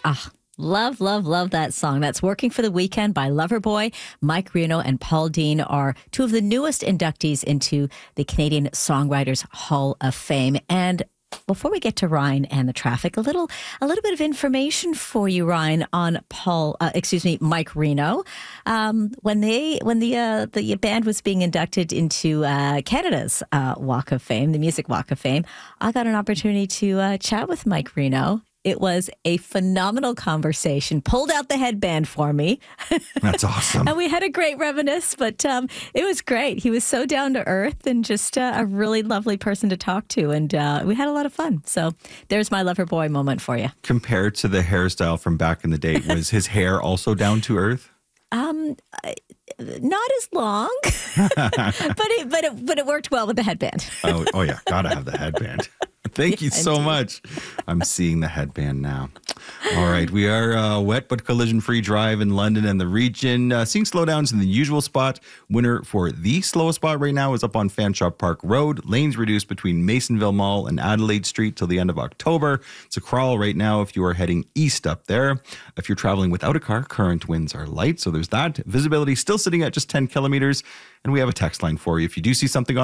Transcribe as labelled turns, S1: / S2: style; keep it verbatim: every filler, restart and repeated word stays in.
S1: Ah, love, love, love that song. That's Working for the Weekend by Loverboy. Mike Reno and Paul Dean are two of the newest inductees into the Canadian Songwriters Hall of Fame. And before we get to Ryan and the traffic, a little, a little bit of information for you, Ryan, on Paul. Uh, excuse me, Mike Reno. Um, when they, when the uh, the band was being inducted into uh, Canada's uh, Walk of Fame, the Music Walk of Fame, I got an opportunity to uh, chat with Mike Reno. It was a phenomenal conversation. Pulled out the headband for me.
S2: That's awesome.
S1: And we had a great reminisce, but um, it was great. He was so down to earth and just uh, a really lovely person to talk to. And uh, we had a lot of fun. So there's my Loverboy moment for you.
S2: Compared to the hairstyle from back in the day, was his hair also down to earth?
S1: Um, not as long, but it, but it, but it worked well with the headband.
S2: oh, oh yeah, gotta have the headband. Thank you
S1: Yeah,
S2: so
S1: indeed.
S2: much. I'm seeing the headband now. All right, we are uh, wet but collision-free drive in London and the region. Uh, seeing slowdowns in the usual spot. Winner for the slowest spot right now is up on Fanshawe Park Road. Lanes reduced between Masonville Mall and Adelaide Street till the end of October. It's a crawl right now if you are heading east up there. If you're traveling without a car, current winds are light, so there's that. Visibility still sitting at just ten kilometers. And we have a text line for you. If you do see something on